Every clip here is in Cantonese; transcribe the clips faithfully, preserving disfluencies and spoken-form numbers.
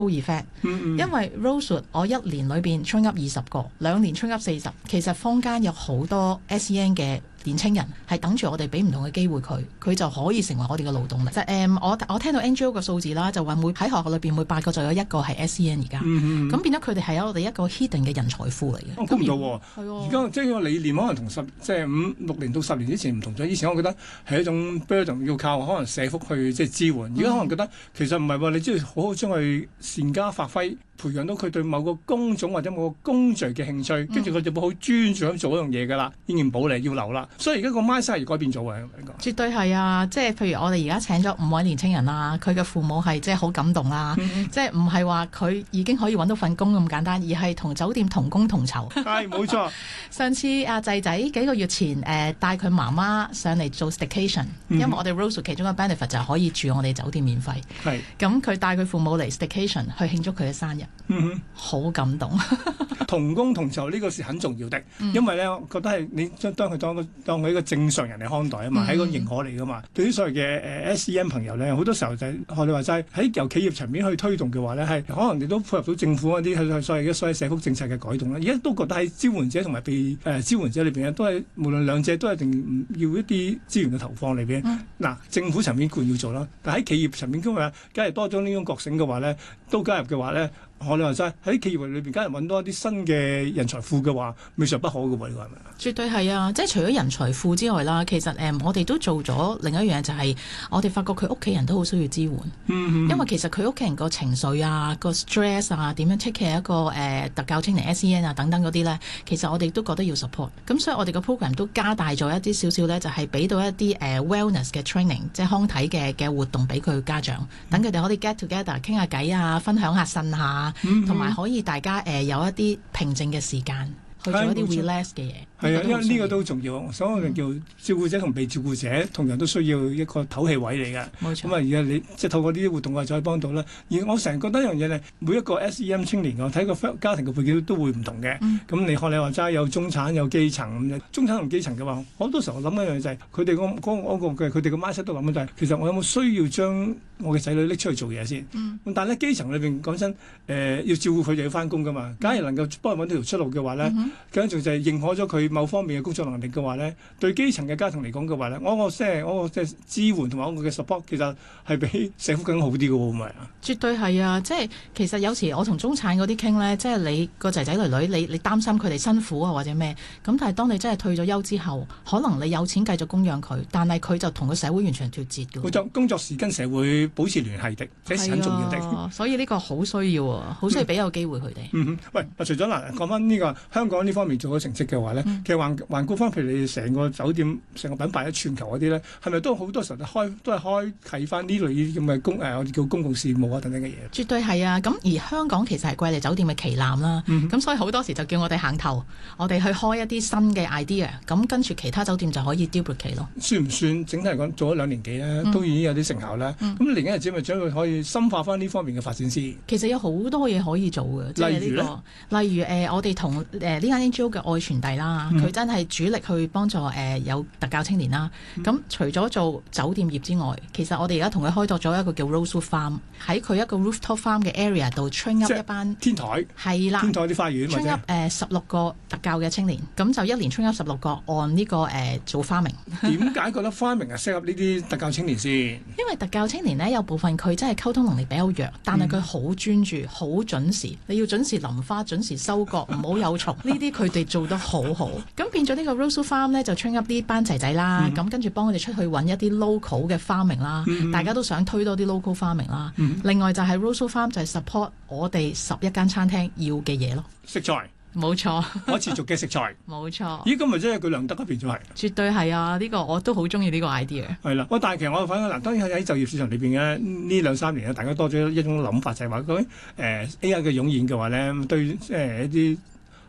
effect， 嗯嗯因為 Rosewood 我一年裏邊 train up 二十個，兩年 train up 四十，其實坊間有好多 S E N 嘅年青人係等住我哋俾唔同嘅機會佢，佢就可以成為我哋嘅勞動力。就誒、嗯，我我聽到 N G O 嘅數字啦，就話每喺學校裏邊每八個就有一個係 S E N 而家，咁、 嗯嗯、 變咗佢哋係有我哋一個 hidden 嘅人才庫嚟嘅。 我估唔到喎， 而家即係個理念可能同十即係五六年到十年之前唔同咗。以前我覺得係一種 burden 要靠可能社福去即係支援，而家可能覺得其實唔係喎，你只要好好將佢善加發揮。培養到佢對某個工種或者某個工序嘅興趣，跟住佢就會好專注咁做一樣嘢㗎啦，依然保利要留啦。所以而家個 mindset 係改變咗嘅， 絕對係啊！即係譬如我哋而家請咗五位年青人啦，佢嘅父母係即係好感動啦，嗯、即係唔係話佢已經可以揾到份工咁簡單，而係同酒店同工同酬。 係冇錯。 上次阿仔仔幾個月前誒、呃、帶佢媽媽上嚟做 staycation，、嗯、因為我哋 Rosewood 其中嘅 benefit 就係可以住我哋酒店免費。係。咁佢帶佢父母嚟 staycation 去慶祝佢嘅生日。嗯哼，好感動。 同工同酬呢個是很重要的，嗯、因為咧，我覺得係你將當佢當當佢一個正常人嚟看待啊嘛，係、嗯、個認可嚟噶嘛。對於所謂嘅誒 S E N 朋友咧，好多時候就係、是、學你話齋喺由企業層面去推動嘅話咧，係可能你都配合到政府嗰啲係所謂嘅所謂社福政策嘅改動啦。而家都覺得喺支援者同埋被誒、呃、支援者裏邊咧，都係無論兩者都一定要一啲資源嘅投放裏邊。嗱、嗯，政府層面固然要做啦，但喺企業層面今日假如多咗呢種覺醒嘅話咧，都加入嘅話咧。我哋話齋喺企業裏邊，梗係揾到一啲新嘅人才庫嘅話，未嘗不可嘅喎，呢個係咪啊？ 絕對係啊！即係除咗人才庫之外啦，其實誒、嗯、我哋都做咗另一樣嘢，就係我哋發覺佢屋企人都好需要支援。嗯嗯。因為其實佢屋企人個情緒啊、個 stress 啊、點樣 take care 一個誒、呃、特教青年 S E N 啊等等嗰啲咧，其實我哋都覺得要 support。咁所以我哋個 program 都加大咗一啲少少咧，就係、是、俾到一啲誒、呃、wellness 嘅 training，即係康體嘅嘅活動俾佢家長，等佢哋可以 get together 傾下偈啊，分享下呻下。同埋、嗯、可以大家誒、呃、有一啲平靜嘅時間去做一啲 relax 嘅嘢。係啊，因為呢個都重要。所以我哋叫照顧者同被照顧者同樣都需要一個唞氣位嚟嘅。冇錯。咁啊，而家你即係透過呢啲活動啊，就可以幫到啦。而我成日覺得一樣嘢咧，每一個 S E N 青年我睇個家庭嘅背景都會唔同嘅。咁、嗯、你學你話齋有中產有基層咁樣，中產同基層嘅話，好多時候我諗一樣嘢就係佢哋嗰嗰嗰個嘅佢哋嘅 mindset 都諗緊就係、是，其實我有冇需要將我嘅仔女拎出去做嘢先？嗯、但係咧基層裏邊講真，誒、呃、要照顧佢就要翻工噶嘛。假如能夠幫佢揾到條出路嘅話咧，跟住就係認可咗佢某方面嘅工作能力嘅話咧，對基層嘅家庭嚟講嘅話咧，我個即係我個即係支援同埋我嘅 support 其實係比社福更好啲嘅喎，唔係啊？絕對係啊！即係其實有時我同中產嗰啲傾咧，即係你個仔仔女女，你你擔心佢哋辛苦啊或者咩？咁但係當你真係退咗休之後，可能你有錢繼續供養佢，但係佢就同個社會完全脫節嘅。工作工作時跟社會保持聯繫的，這是很重要的。啊、所以呢個好需要啊，好需要俾個機會佢哋。嗯哼，喂，除咗嗱講翻呢個香港呢方面做咗成績嘅話咧，嗯、其實環環顧翻譬如你成個酒店、成個品牌喺全球嗰啲咧，係咪都好多時候都開都係開啓翻呢類咁嘅公誒我哋叫公共事務啊等等嘅嘢？絕對係啊！咁而香港其實係貴麗酒店嘅旗艦啦，咁、嗯、所以好多時就叫我哋行頭，我哋去開一啲新嘅 idea，咁跟住其他酒店就可以 duplicate 咯。算唔算整體嚟講做咗兩年幾咧，嗯、都已經有啲成效咧？咁嚟緊日子咪將佢可以深化翻呢方面嘅發展先？其實有好多嘢可以做嘅，例如呢、呢個，例如誒、呃、我哋同誒呢間 N G O 嘅愛傳遞啦，佢、嗯、真係主力去幫助誒、呃、有特教青年啦。咁、嗯、除咗做酒店業之外，其實我哋而家同佢開拓咗一個叫 Rosewood Farm， 喺佢一個 rooftop farm 嘅 area 度 train up 一班天台，係啦，天台啲花園 train up 誒十六個特教嘅青年，咁就一年 train up 十六個按呢、這個誒、呃、做 farming。點解覺得 farming 係適合呢啲特教青年先？因為特教青年咧有部分佢真係溝通能力比較弱，但係佢好專注、好、嗯、準時。你要準時淋花、準時收割，唔好有蟲。呢啲佢哋做得好好。咁變咗呢個 Rosewood Farm 咧就 train up 呢班仔仔啦，咁、嗯、跟住幫佢哋出去揾一啲 local 嘅 farming 啦、嗯，大家都想推多啲 local farming 啦。嗯、另外就係 Rosewood Farm 就係 support 我哋十一間餐廳要嘅嘢咯。食材。冇錯，可持續嘅食材。冇錯。咦，咁咪真係佢良德嗰邊就係。絕對係啊！呢、這個我都好中意呢個 idea。係啦，喂，但係其實我反覺嗱，當然喺就業市場裏邊嘅呢兩三年咧，大家多咗一種諗法，就係話究竟誒 A I 嘅湧現嘅話咧，對誒、呃、一啲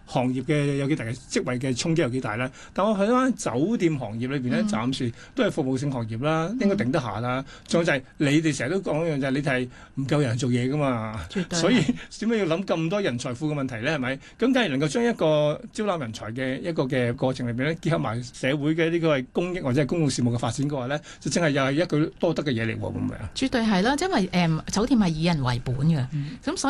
行業嘅有幾大嘅職位嘅衝擊有幾大咧？但我睇翻酒店行業裏邊咧，嗯、暫時都係服務性行業啦，應該頂得下啦。仲、嗯、有就係你哋成日都講一樣就係你哋係唔夠人做嘢噶嘛，所以點解要諗咁多人才庫嘅問題咧？係咪？咁假如能夠將一個招攬人才嘅一個嘅過程裏邊咧，結合埋社會嘅呢個係公益或者係公共事務嘅發展嘅話咧，就真係又係一舉多得嘅嘢嚟喎，咁樣。 絕對係啦，因為誒、嗯、酒店係以人為本嘅，咁、嗯、所以。